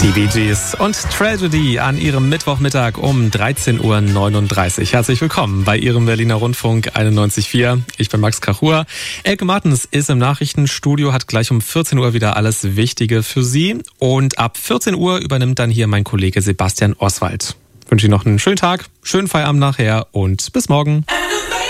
Die Bee Gees und Tragedy an ihrem Mittwochmittag um 13.39 Uhr. Herzlich willkommen bei Ihrem Berliner Rundfunk 91.4. Ich bin Max Kachur. Elke Martens ist im Nachrichtenstudio, hat gleich um 14 Uhr wieder alles Wichtige für Sie. Und ab 14 Uhr übernimmt dann hier mein Kollege Sebastian Oswald. Ich wünsche Ihnen noch einen schönen Tag, schönen Feierabend nachher und bis morgen.